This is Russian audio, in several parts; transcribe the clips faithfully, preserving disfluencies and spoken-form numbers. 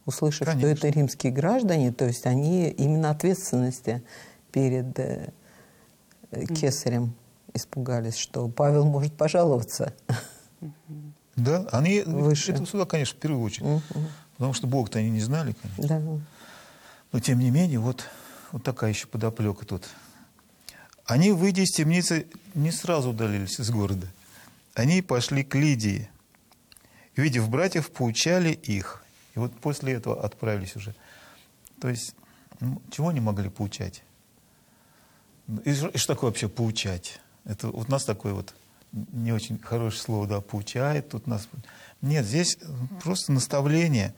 услышав, Конечно. что это римские граждане, то есть они именно ответственности перед э, кесарем испугались, что Павел может пожаловаться. Да, они Выше. это сюда, конечно, в первую очередь. Мгм. Потому что Бога-то они не знали, конечно. Да. Но, тем не менее, вот, вот такая еще подоплека тут. Они, выйдя из темницы, не сразу удалились из города. Они пошли к Лидии. Увидев братьев, поучали их. И вот после этого отправились уже. То есть, ну, чего они могли поучать? И что, и что такое вообще поучать? Это вот у нас такое вот не очень хорошее слово, да, поучает. Тут нас... Нет, здесь просто наставление.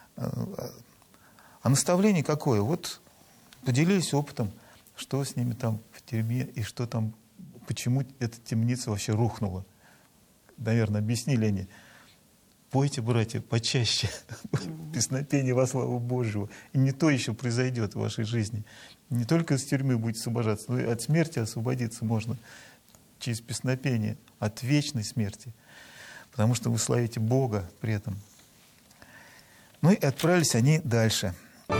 А наставление какое? Вот поделились опытом, что с ними там в тюрьме, и что там, почему эта темница вообще рухнула. Наверное, объяснили они. Пойте, братья, почаще песнопение во славу Божию. И не то еще произойдет в вашей жизни. Не только из тюрьмы будете освобождаться, но и от смерти освободиться можно через песнопение, от вечной смерти. Потому что вы славите Бога при этом. Ну и отправились они дальше.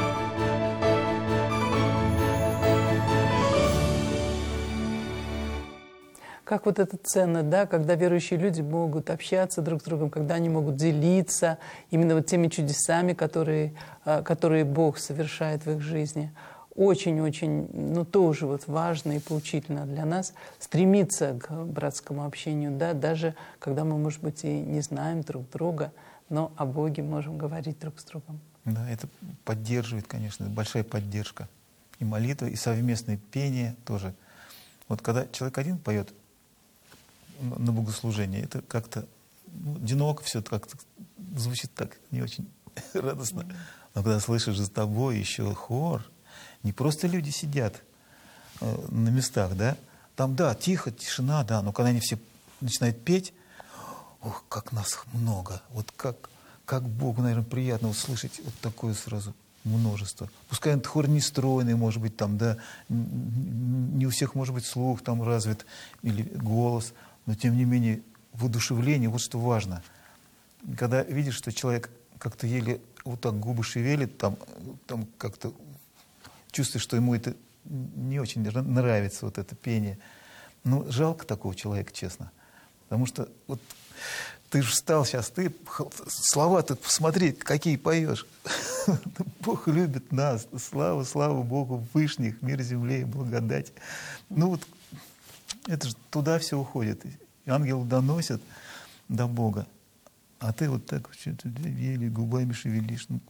Как вот это ценно, да, когда верующие люди могут общаться друг с другом, когда они могут делиться именно вот теми чудесами, которые, которые Бог совершает в их жизни. Очень-очень, ну, тоже вот важно и поучительно для нас стремиться к братскому общению, да, даже когда мы, может быть, и не знаем друг друга, но о Боге можем говорить друг с другом. Да, это поддерживает, конечно, большая поддержка. И молитва, и совместное пение тоже. Вот когда человек один поет на богослужении, это как-то ну, одиноко все, как-то звучит так не очень радостно. Но когда слышишь за тобой еще хор, не просто люди сидят э, на местах, да, там, да, тихо, тишина, да, но когда они все начинают петь, ох, как нас много, вот как, как Богу, наверное, приятно услышать вот такое сразу множество. Пускай этот хор не стройный, может быть, там, да, не у всех, может быть, слух там развит или голос, но, тем не менее, воодушевление, вот что важно. Когда видишь, что человек как-то еле вот так губы шевелит, там, там как-то чувствуешь, что ему это не очень нравится, вот это пение. Ну, жалко такого человека, честно. Потому что вот ты же встал сейчас, ты слова-то посмотри, какие поешь. Бог любит нас. Слава, слава Богу, вышних, мир земле и благодать. Ну вот это же туда все уходит. И ангелы доносят до Бога. А ты вот так что-то еле губами шевелишь. Ну,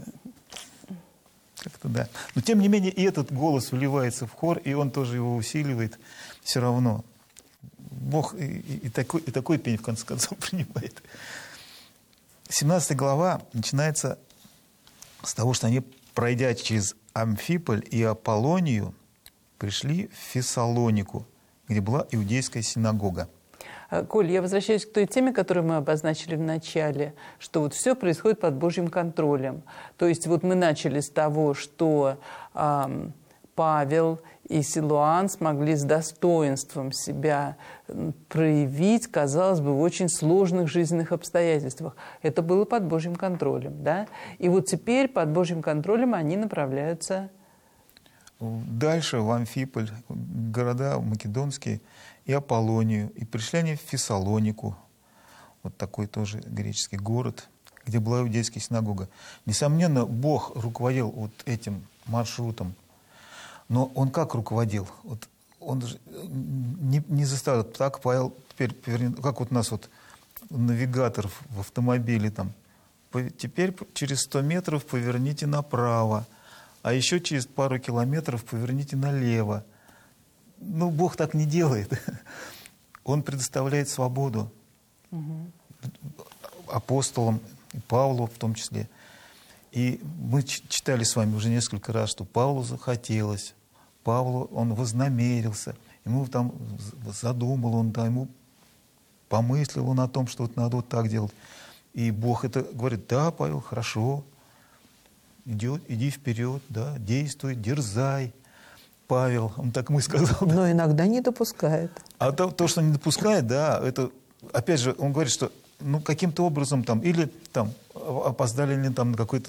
как-то да. Но тем не менее и этот голос вливается в хор, и он тоже его усиливает все равно. Бог и, и, и, такой, и такой пень в конце концов принимает. семнадцатая глава начинается с того, что они, пройдя через Амфиполь и Аполлонию, пришли в Фессалонику, где была иудейская синагога. Коль, я возвращаюсь к той теме, которую мы обозначили в начале, что вот все происходит под Божьим контролем. То есть вот мы начали с того, что э, Павел и Силуан смогли с достоинством себя проявить, казалось бы, в очень сложных жизненных обстоятельствах. Это было под Божьим контролем, да? И вот теперь под Божьим контролем они направляются... Дальше в Амфиполь, города македонские, и Аполлонию. И пришли они в Фессалонику, вот такой тоже греческий город, где была иудейская синагога. Несомненно, Бог руководил вот этим маршрутом. Но Он как руководил? Вот Он же не, не заставил. Так, Павел, теперь, как вот у нас вот навигатор в автомобиле, там, теперь через сто метров поверните направо, а еще через пару километров поверните налево. Ну, Бог так не делает. Он предоставляет свободу угу. апостолам, и Павлу в том числе. И мы читали с вами уже несколько раз, что Павлу захотелось, Павлу он вознамерился, ему там задумал, он, да, ему помыслил он о том, что вот надо вот так делать. И Бог это говорит: да, Павел, хорошо, идет, иди вперед, да, действуй, дерзай. Павел, он так мы сказал. Да. Но иногда не допускает. А то, то, что не допускает, да, это, опять же, он говорит, что ну, каким-то образом там, или там опоздали ли там на какой-то